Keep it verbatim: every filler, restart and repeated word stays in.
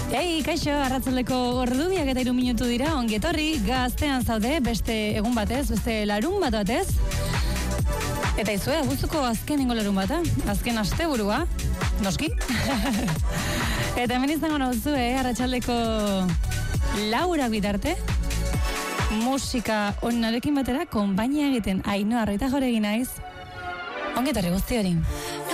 Ei, kaixo, arratzaldeko ordubiak eta hiru minutu dira, ongetorri, gaztean zaude, beste egun batez, beste larun bat batez. Eta izue, guztuko azkenengo larun bata, azken asteburua, noski. Eta hemen izango nauzue, arratsaldeko laurak bitarte, musika onarekin batera, konpainia egiten, Ainhoa Arraita Joregi naiz. Ongetorri guzti hori.